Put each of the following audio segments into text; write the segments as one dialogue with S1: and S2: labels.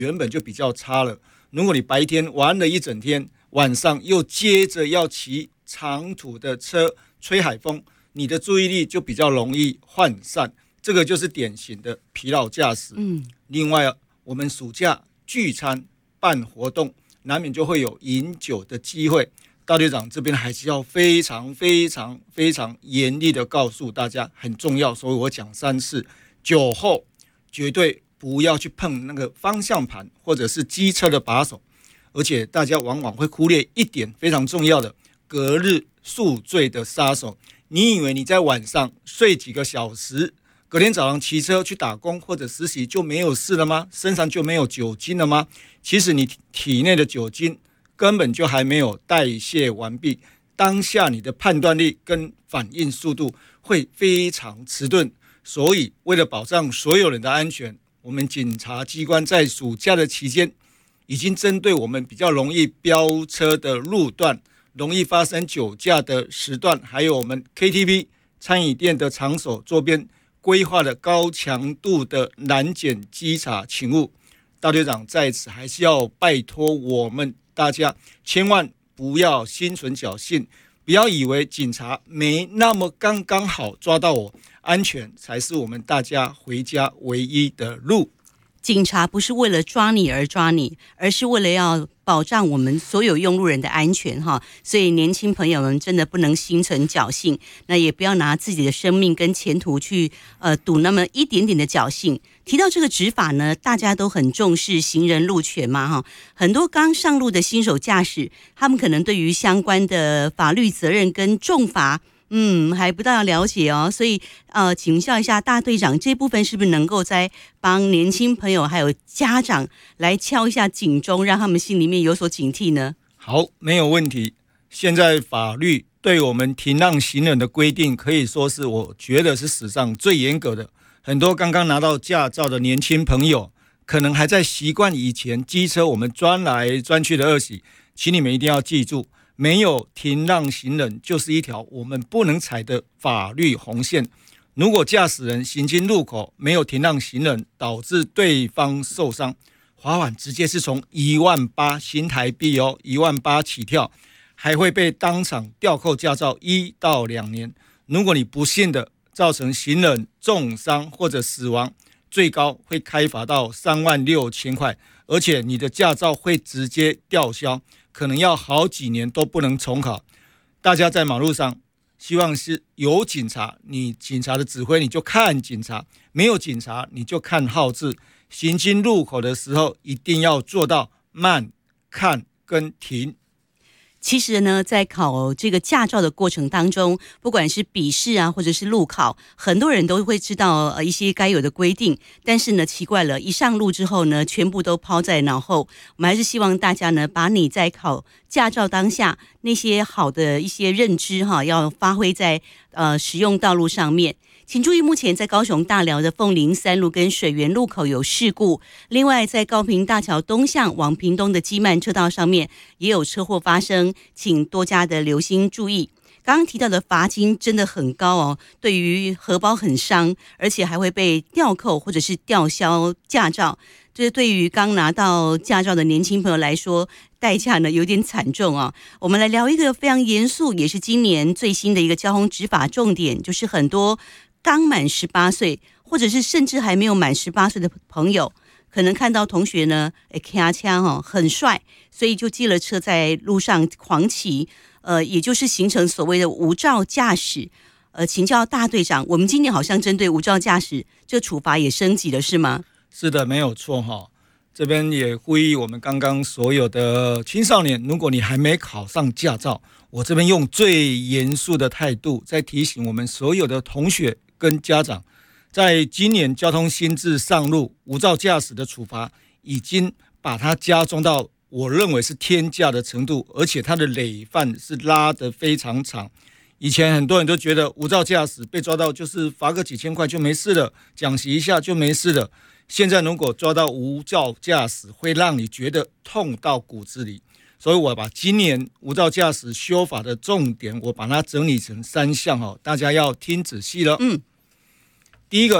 S1: 原本就比较差了。如果你白天玩了一整天，晚上又接着要骑长途的车，吹海风，你的注意力就比较容易涣散，这个就是典型的疲劳驾驶。另外，我们暑假聚餐办活动，难免就会有饮酒的机会。大队长这边还是要非常严厉的告诉大家，很重要，所以我讲3次，酒后绝对不要去碰那个方向盘或者是机车的把手，而且大家往往会忽略一点非常重要的隔日宿醉的杀手。你以为你在晚上睡几个小时，隔天早上骑车去打工或者实习就没有事了吗？身上就没有酒精了吗？其实你体内的酒精根本就还没有代谢完毕，当下你的判断力跟反应速度会非常迟钝。所以为了保障所有人的安全，我们检察机关在暑假的期间已经针对我们比较容易飙车的路段，容易发生酒驾的时段，还有我们 KTV 餐饮店的场所周边规划了高强度的拦检稽查勤务。大队长在此还是要拜托我们大家，千万不要心存侥幸，不要以为警察没那么刚刚好抓到我，安全才是我们大家回家唯一的路。
S2: 警察不是为了抓你而抓你，而是为了要保障我们所有用路人的安全哈。所以年轻朋友们真的不能心存侥幸，那也不要拿自己的生命跟前途去赌那么一点点的侥幸。提到这个执法呢，大家都很重视行人路权嘛哈。很多刚上路的新手驾驶，他们可能对于相关的法律责任跟重罚还不大了解哦，所以请教一下大队长，这部分是不是能够再帮年轻朋友还有家长来敲一下警钟，让他们心里面有所警惕呢？
S1: 好，没有问题。现在法律对我们停让行人的规定，可以说是我觉得是史上最严格的。很多刚刚拿到驾照的年轻朋友，可能还在习惯以前机车我们钻来钻去的恶习，请你们一定要记住，没有停让行人就是一条我们不能踩的法律红线。如果驾驶人行经路口没有停让行人，导致对方受伤，罚款直接是从18000新台币18000起跳，还会被当场吊扣驾照1到2年。如果你不幸的造成行人重伤或者死亡，最高会开罚到36000块，而且你的驾照会直接吊销，可能要好几年都不能重考。大家在马路上希望是有警察，你警察的指挥你就看警察，没有警察你就看号志。行经路口的时候一定要做到慢、看跟停。
S2: 其实呢，在考这个驾照的过程当中，不管是笔试啊，或者是路考，很多人都会知道一些该有的规定。但是呢，奇怪了，一上路之后呢，全部都抛在脑后。我们还是希望大家呢，把你在考驾照当下那些好的一些认知哈，要发挥在使用道路上面。请注意，目前在高雄大寮的凤林3路跟水源路口有事故，另外在高屏大桥东向往屏东的基曼车道上面也有车祸发生，请多加的留心注意。刚刚提到的罚金真的很高哦，对于荷包很伤，而且还会被吊扣或者是吊销驾照。这对于刚拿到驾照的年轻朋友来说，代价呢有点惨重啊。我们来聊一个非常严肃，也是今年最新的一个交通执法重点，就是很多刚满18岁，或者是甚至还没有满18岁的朋友，可能看到同学呢，开枪很帅，所以就借了车在路上狂骑，也就是形成所谓的无照驾驶。请教大队长，我们今年好像针对无照驾驶，这个处罚也升级了，是吗？
S1: 是的，没有错哈。这边也呼吁我们刚刚所有的青少年，如果你还没考上驾照，我这边用最严肃的态度在提醒我们所有的同学跟家长，在今年交通新制上路，无照驾驶的处罚已经把它加重到我认为是天价的程度，而且它的累犯是拉得非常长。以前很多人都觉得无照驾驶被抓到就是罚个几千块就没事了，讲习一下就没事了。现在如果抓到无照驾驶，会让你觉得痛到骨子里。所以我把今年无照驾驶修法的重点，我把它整理成3项，大家要听仔细了。第一个，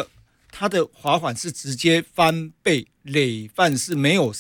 S1: 它的罚款是直接翻倍，累犯是没有